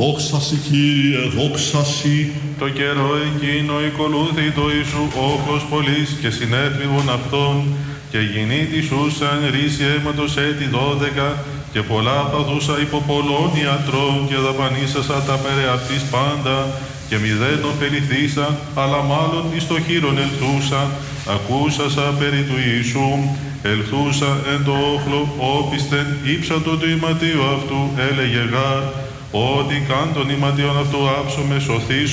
Δόξα σοι, Κύριε, δόξα σοι. Το καιρό εκείνο οικολούθη το Ιησού όχλος πολλής και συνέφυγον αυτών και γεννήτησουσαν ρίση αίματος έτη 12 και πολλά παδούσα υπό πολλών ιατρών και δαπανίσασα τα περί αυτής πάντα και μηδέν ωφεληθήσα, αλλά μάλλον εις το χείρον ελθούσα, ακούσασα περί του Ιησού, ελθούσα εν το όχλο, όπιστεν ύψατο του ηματίου αυτού, έλεγε γάρ, ότι καν των ηματιών αυτού άψομαι σωθείς